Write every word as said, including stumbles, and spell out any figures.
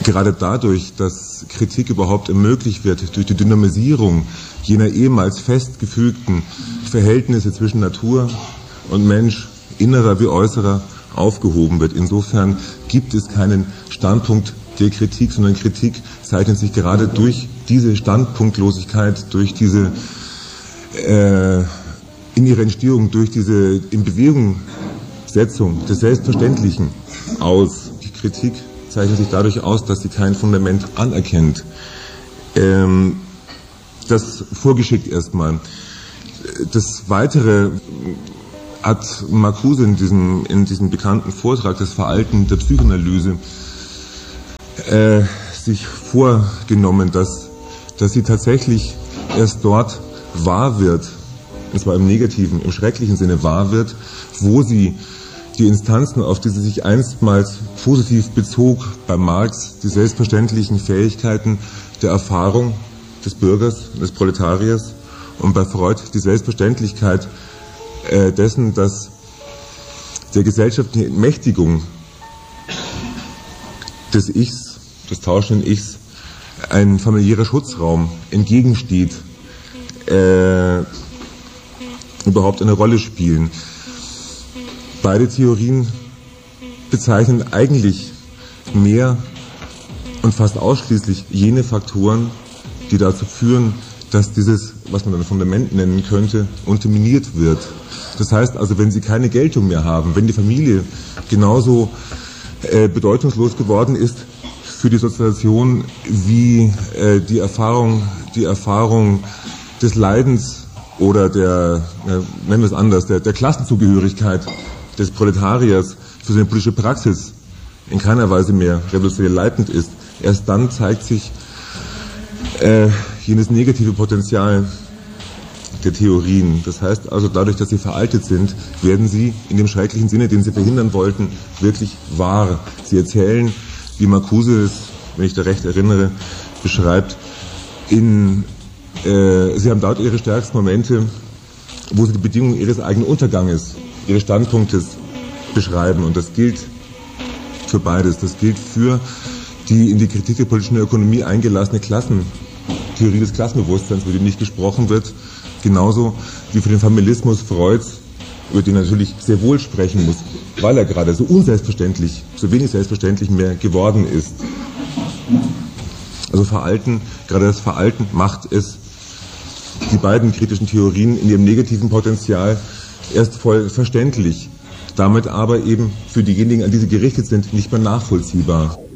gerade dadurch, dass Kritik überhaupt ermöglicht wird, durch die Dynamisierung jener ehemals festgefügten Verhältnisse zwischen Natur und Mensch, innerer wie äußerer, aufgehoben wird. Insofern gibt es keinen Standpunkt der Kritik, sondern Kritik zeichnet sich gerade durch diese Standpunktlosigkeit, durch diese äh, in ihrer Entstehung, durch diese in Bewegung Setzung des Selbstverständlichen aus. Die Kritik zeichnet sich dadurch aus, dass sie kein Fundament anerkennt. Ähm, das vorgeschickt erstmal. Das Weitere hat Marcuse in diesem, in diesem bekannten Vortrag, das Veralten der Psychoanalyse, äh, sich vorgenommen, dass, dass sie tatsächlich erst dort wahr wird, und zwar im negativen, im schrecklichen Sinne wahr wird, wo sie die Instanzen, auf die sie sich einstmals positiv bezog, bei Marx die selbstverständlichen Fähigkeiten der Erfahrung des Bürgers, des Proletariers, und bei Freud die Selbstverständlichkeit äh, dessen, dass der gesellschaftlichen Entmächtigung des Ichs, des tauschenden Ichs, ein familiärer Schutzraum entgegensteht, äh, überhaupt eine Rolle spielen. Beide Theorien bezeichnen eigentlich mehr und fast ausschließlich jene Faktoren, die dazu führen, dass dieses, was man ein Fundament nennen könnte, unterminiert wird. Das heißt also, wenn sie keine Geltung mehr haben, wenn die Familie genauso äh, bedeutungslos geworden ist für die Sozialisation wie äh, die Erfahrung, die Erfahrung des Leidens oder der, äh, nennen wir es anders, der, der Klassenzugehörigkeit des Proletariers für seine politische Praxis in keiner Weise mehr revolutionär leitend ist, erst dann zeigt sich äh, jenes negative Potenzial der Theorien. Das heißt also, dadurch, dass sie veraltet sind, werden sie in dem schrecklichen Sinne, den sie verhindern wollten, wirklich wahr. Sie erzählen, wie Marcuse es, wenn ich da recht erinnere, beschreibt, in, äh, sie haben dort ihre stärksten Momente, wo sie die Bedingungen ihres eigenen Unterganges, ihres Standpunktes beschreiben. Und das gilt für beides. Das gilt für die in die Kritik der politischen Ökonomie eingelassene Klassentheorie des Klassenbewusstseins, über die nicht gesprochen wird, genauso wie für den Familismus Freuds, über den er natürlich sehr wohl sprechen muss, weil er gerade so unselbstverständlich, so wenig selbstverständlich mehr geworden ist. Also Veralten, gerade das Veralten macht es, die beiden kritischen Theorien in ihrem negativen Potenzial erst voll verständlich, damit aber eben für diejenigen, an die sie gerichtet sind, nicht mehr nachvollziehbar.